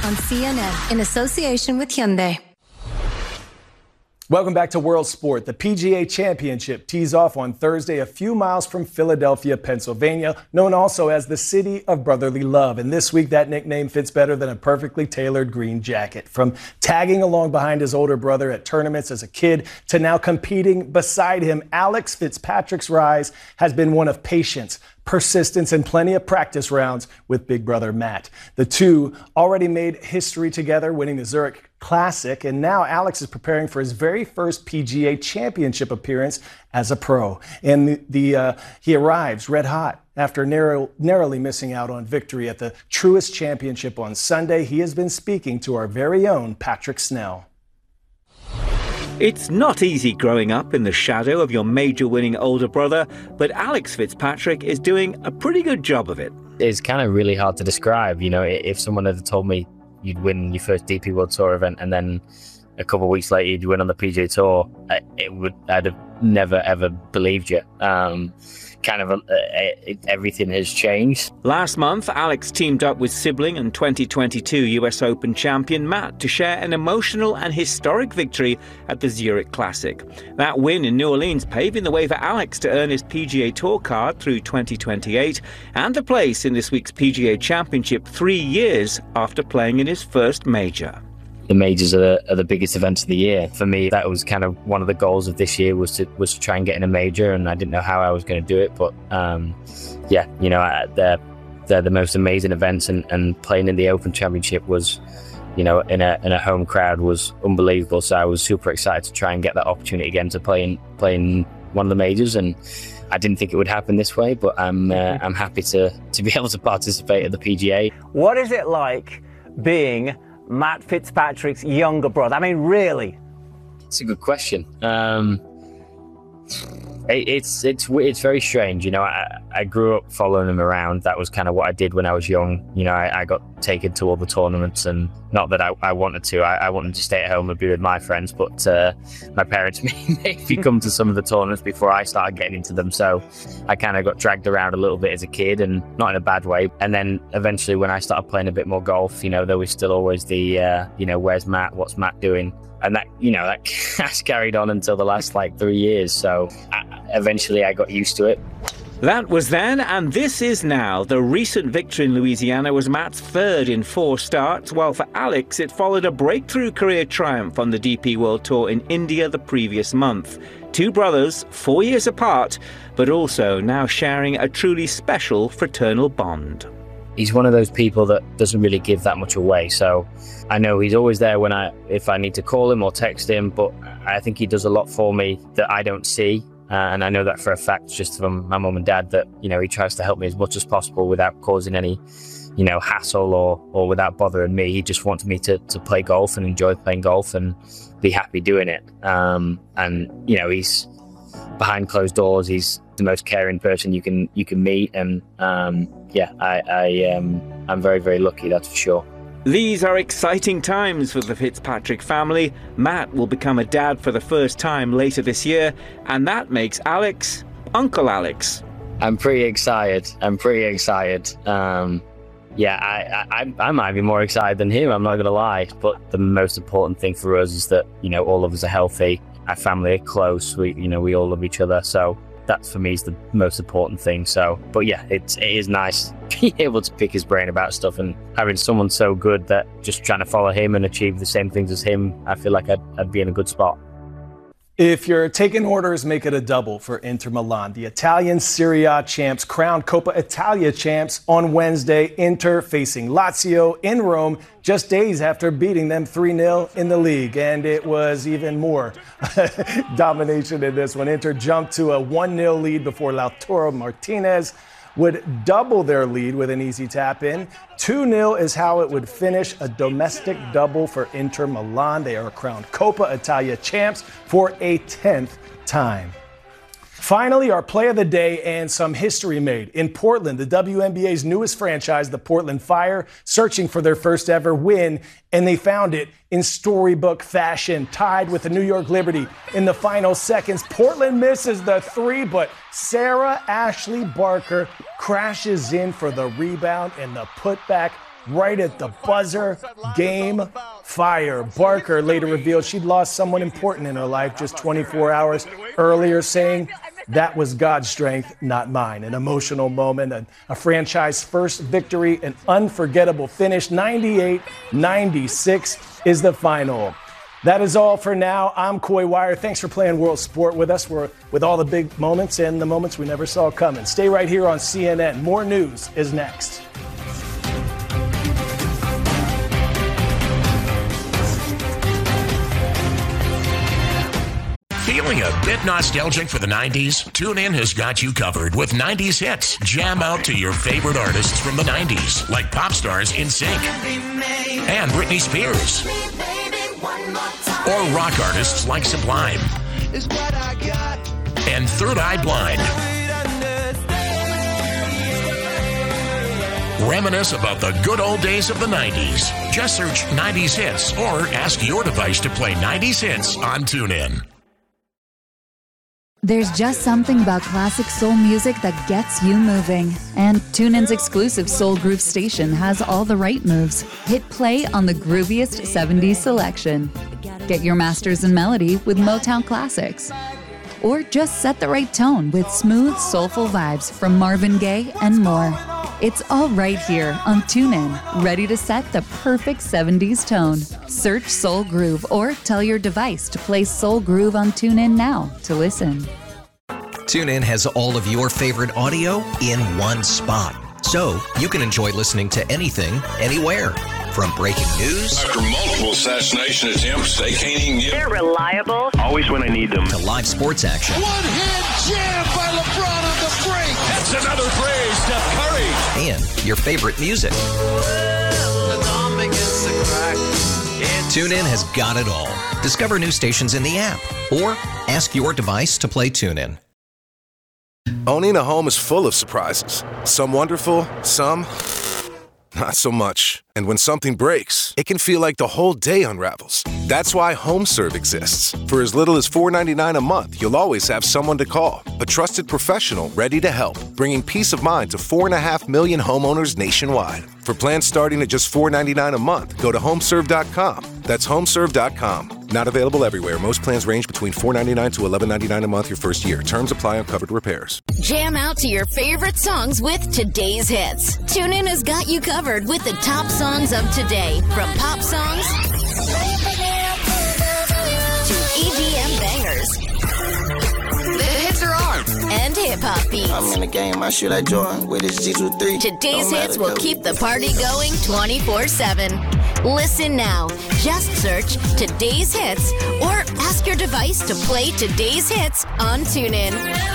on CNN in association with Hyundai. Welcome back to World Sport. The PGA Championship tees off on Thursday a few miles from Philadelphia, Pennsylvania, known also as the City of Brotherly Love. And this week, that nickname fits better than a perfectly tailored green jacket. From tagging along behind his older brother at tournaments as a kid to now competing beside him, Alex Fitzpatrick's rise has been one of patience, persistence, and plenty of practice rounds with big brother Matt. The two already made history together, winning the Zurich Classic, and now Alex is preparing for his very first PGA Championship appearance as a pro. And he arrives red hot after narrowly missing out on victory at the Truist Championship on Sunday. He has been speaking to our very own Patrick Snell. It's not easy growing up in the shadow of your major-winning older brother, but Alex Fitzpatrick is doing a pretty good job of it. It's kind of really hard to describe. You know, if someone had told me you'd win your first DP World Tour event and then a couple of weeks later you'd win on the PGA Tour, I'd have never, ever believed you. Everything has changed. Last month, Alex teamed up with sibling and 2022 US Open champion Matt to share an emotional and historic victory at the Zurich Classic. That win in New Orleans paving the way for Alex to earn his PGA Tour card through 2028 and a place in this week's PGA Championship 3 years after playing in his first major. The majors are the biggest events of the year. For me, that was kind of one of the goals of this year was to try and get in a major, and I didn't know how I was going to do it. But they're the most amazing events, and playing in the Open Championship was, in a home crowd was unbelievable. So I was super excited to try and get that opportunity again to play in one of the majors, and I didn't think it would happen this way, but I'm happy to be able to participate at the PGA. What is it like being Matt Fitzpatrick's younger brother? I mean, really? It's a good question. It's very strange. I grew up following him around. That was kind of what I did when I was young. I got taken to all the tournaments, and not that I wanted to. I wanted to stay at home and be with my friends, but my parents made me come to some of the tournaments before I started getting into them. So I kind of got dragged around a little bit as a kid, and not in a bad way. And then eventually when I started playing a bit more golf, there was still always the, where's Matt? What's Matt doing? And that has carried on until the last 3 years. So eventually I got used to it. That was then, and this is now. The recent victory in Louisiana was Matt's third in 4 starts, while for Alex it followed a breakthrough career triumph on the DP World Tour in India the previous month. 2 brothers, 4 years apart, but also now sharing a truly special fraternal bond. He's one of those people that doesn't really give that much away, so I know he's always there if I need to call him or text him, but I think he does a lot for me that I don't see. And I know that for a fact just from my mum and dad that, he tries to help me as much as possible without causing any, hassle or without bothering me. He just wants me to play golf and enjoy playing golf and be happy doing it. He's behind closed doors. He's the most caring person you can meet. And I'm very, very lucky, that's for sure. These are exciting times for the Fitzpatrick family. Matt will become a dad for the first time later this year, and that makes Alex Uncle Alex. I'm pretty excited. I might be more excited than him, I'm not going to lie. But the most important thing for us is that, all of us are healthy. Our family are close. We all love each other. So that for me is the most important thing. So, but yeah, it is nice being able to pick his brain about stuff and having someone so good that just trying to follow him and achieve the same things as him. I feel like I'd be in a good spot. If you're taking orders, make it a double for Inter Milan. The Italian Serie A champs crowned Coppa Italia champs on Wednesday. Inter facing Lazio in Rome just days after beating them 3-0 in the league. And it was even more domination in this one. Inter jumped to a 1-0 lead before Lautaro Martinez would double their lead with an easy tap-in. 2-0 is how it would finish, a domestic double for Inter Milan. They are crowned Coppa Italia champs for a 10th time. Finally, our play of the day and some history made. In Portland, the WNBA's newest franchise, the Portland Fire, searching for their first ever win, and they found it in storybook fashion, tied with the New York Liberty in the final seconds. Portland misses the 3, but Sarah Ashley Barker crashes in for the rebound and the putback right at the buzzer. Game, fire. Barker later revealed she'd lost someone important in her life just 24 hours earlier, saying, "That was God's strength, not mine." An emotional moment, a franchise first victory, an unforgettable finish. 98-96 is the final. That is all for now. I'm Coy Wire. Thanks for playing World Sport with us. We're with all the big moments and the moments we never saw coming. Stay right here on CNN. More news is next. Feeling a bit nostalgic for the 90s? TuneIn has got you covered with 90s hits. Jam out to your favorite artists from the 90s, like pop stars NSYNC and Britney Spears. Or rock artists like Sublime and Third Eye Blind. Reminisce about the good old days of the 90s. Just search 90s hits or ask your device to play 90s hits on TuneIn. There's just something about classic soul music that gets you moving. And TuneIn's exclusive Soul Groove station has all the right moves. Hit play on the grooviest 70s selection. Get your masters in melody with Motown classics. Or just set the right tone with smooth, soulful vibes from Marvin Gaye and more. It's all right here on TuneIn, ready to set the perfect 70s tone. Search Soul Groove or tell your device to play Soul Groove on TuneIn now to listen. TuneIn has all of your favorite audio in one spot, so you can enjoy listening to anything, anywhere. From breaking news after multiple assassination attempts, they can't even get. They're reliable. Always when I need them. To live sports action. One-hand jam by LeBron on the break. That's another phrase, Steph Curry. And your favorite music. TuneIn has got it all. Discover new stations in the app or ask your device to play TuneIn. Owning a home is full of surprises. Some wonderful, some not so much. And when something breaks, it can feel like the whole day unravels. That's why HomeServe exists. For as little as $4.99 a month, you'll always have someone to call. A trusted professional ready to help, bringing peace of mind to 4.5 million homeowners nationwide. For plans starting at just $4.99 a month, go to homeserve.com. That's homeserve.com. Not available everywhere. Most plans range between $4.99 to $11.99 a month your first year. Terms apply on covered repairs. Jam out to your favorite songs with today's hits. TuneIn has got you covered with the top songs of today. From pop songs to EDM bangers. The hits are on. And hip-hop beats. I'm in the game. I shoot like Jordan with his G23. Today's hits will keep the party going 24/7. Listen now. Just search Today's Hits or ask your device to play Today's Hits on TuneIn.